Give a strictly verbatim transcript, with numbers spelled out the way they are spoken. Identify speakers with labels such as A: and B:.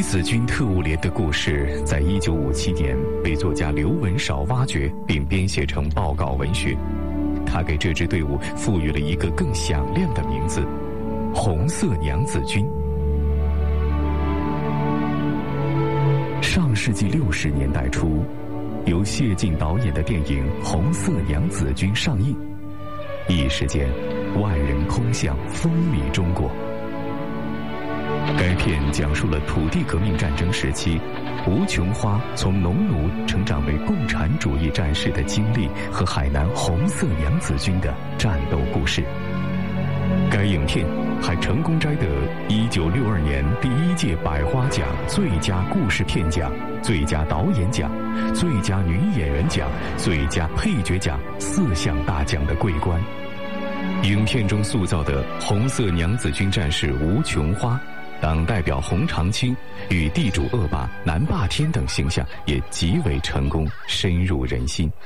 A: 子军特务连的故事，在一九五七年被作家刘文绍挖掘并编写成报告文学。他给这支队伍赋予了一个更响亮的名字——红色娘子军。上世纪六十年代初，由谢晋导演的电影《红色娘子军》上映，一时间，万人空巷，风靡中国。该片讲述了土地革命战争时期吴琼花从农奴成长为共产主义战士的经历和海南红色娘子军的战斗故事。该影片还成功摘得一九六二年第一届百花奖最佳故事片奖、最佳导演奖、最佳女演员奖、最佳配角奖四项大奖的桂冠。影片中塑造的红色娘子军战士吴琼花、党代表洪长青与地主恶霸南霸天等形象也极为成功，深入人心。